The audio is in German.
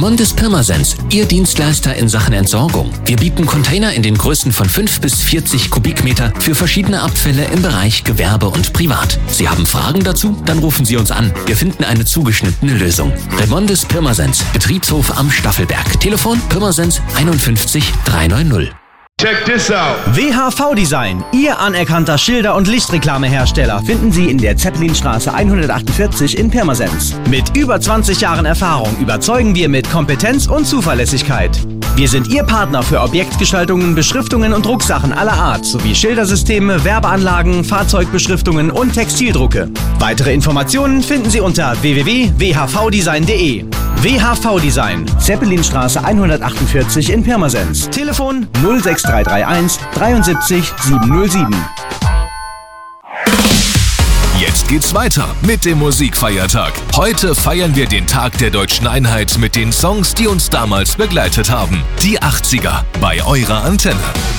Remondis Pirmasens, Ihr Dienstleister in Sachen Entsorgung. Wir bieten Container in den Größen von 5 bis 40 Kubikmeter für verschiedene Abfälle im Bereich Gewerbe und Privat. Sie haben Fragen dazu? Dann rufen Sie uns an. Wir finden eine zugeschnittene Lösung. Remondis Pirmasens, Betriebshof am Staffelberg. Telefon Pirmasens 51 390. Check this out. WHV Design, Ihr anerkannter Schilder- und Lichtreklamehersteller, finden Sie in der Zeppelinstraße 148 in Pirmasens. Mit über 20 Jahren Erfahrung überzeugen wir mit Kompetenz und Zuverlässigkeit. Wir sind Ihr Partner für Objektgestaltungen, Beschriftungen und Drucksachen aller Art sowie Schildersysteme, Werbeanlagen, Fahrzeugbeschriftungen und Textildrucke. Weitere Informationen finden Sie unter www.whvdesign.de. WHV Design, Zeppelinstraße 148 in Pirmasens. Telefon 06331 73 707. Jetzt geht's weiter mit dem Musikfeiertag. Heute feiern wir den Tag der Deutschen Einheit mit den Songs, die uns damals begleitet haben. Die 80er bei eurer Antenne.